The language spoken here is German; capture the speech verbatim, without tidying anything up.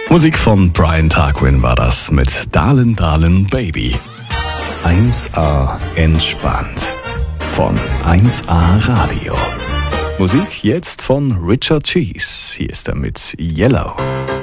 Musik von Brian Tarquin war das mit Darlin' Darlin' Baby. eins A entspannt von eins A Radio. Musik jetzt von Richard Cheese. Hier ist er mit Yellow.